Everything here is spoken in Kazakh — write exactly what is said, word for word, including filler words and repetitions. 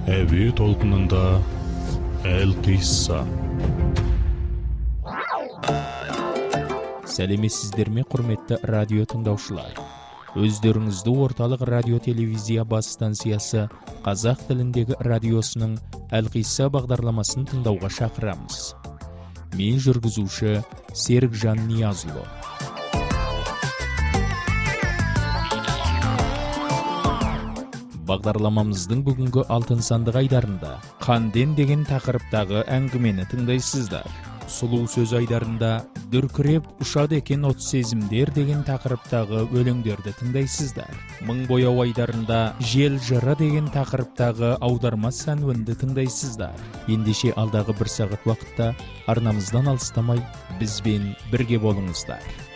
Әуе толқынында Әл-Қисса. Сәлеметсіздер ме, құрметті радио тыңдаушылар? Өздеріңізді орталық радио телевизия бас станциясы қазақ тіліндегі радиосының Әл-Қисса бағдарламасын тыңдауға шақырамыз. Мен жүргізуші Серікжан Ниязұлы. Бағдарламамыздың бүгінгі алтын сандық айдарында қанден деген тақырыптағы әңгімені тыңдайсыздар. Сұлу сөз айдарында дүркіреп ұшады екен от сезімдер деген тақырыптағы өлеңдерді тыңдайсыздар. Мың бояу айдарында жел жыры деген тақырыптағы аударма сәнуінді тыңдайсыздар. Ендеше алдағы бір сағат уақытта арнамыздан алыстамай бізбен бірге болыңыздар.